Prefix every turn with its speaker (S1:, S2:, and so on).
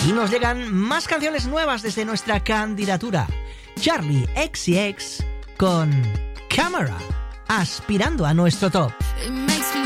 S1: Y nos llegan más canciones nuevas desde nuestra candidatura. Charlie XCX con Camera, aspirando a nuestro top.